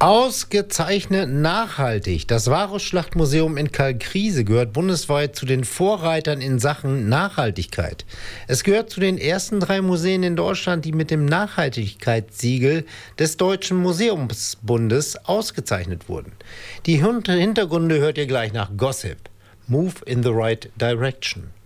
Ausgezeichnet nachhaltig. Das Varusschlachtmuseum in Kalkriese gehört bundesweit zu den Vorreitern in Sachen Nachhaltigkeit. Es gehört zu den ersten 3 Museen in Deutschland, die mit dem Nachhaltigkeitssiegel des Deutschen Museumsbundes ausgezeichnet wurden. Die Hintergründe hört ihr gleich nach Gossip. Move in the right direction.